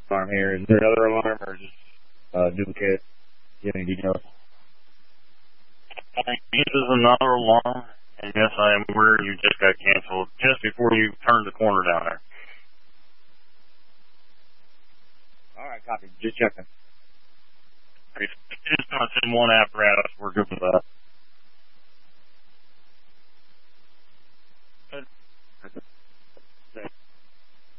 alarm here. Is there another alarm or just duplicate? Do you have any details? This is another alarm, and yes, I am aware you just got canceled just before you turned the corner down there. All right, copy. Just checking. If you just want to send one apparatus, we're good with that.